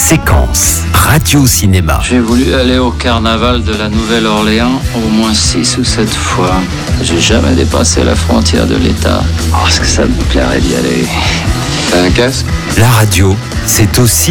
Séquence Radio-Cinéma. J'ai voulu aller au carnaval de la Nouvelle-Orléans au moins 6 ou 7 fois. J'ai jamais dépassé la frontière de l'État. Parce que ça me plairait d'y aller. T'as un casque ? La radio, c'est aussi